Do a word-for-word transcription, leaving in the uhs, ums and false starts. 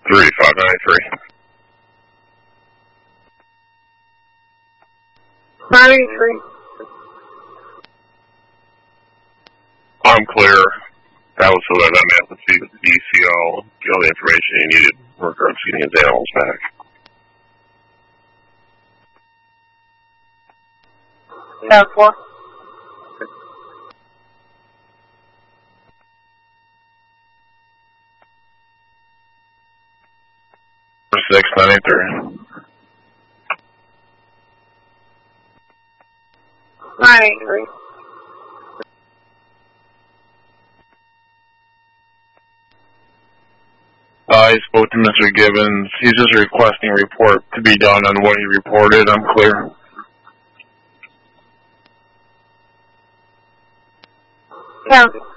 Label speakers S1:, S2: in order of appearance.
S1: three five nine three.
S2: ninety-three.
S1: I'm clear. That was so that I met with the D C O, get all the information he needed in regards to getting his animals back.
S2: ten four.
S1: six ninety-three.
S2: ninety-three.
S1: I spoke to Mister Gibbons. He's just requesting a report to be done on what he reported. I'm clear.
S2: ten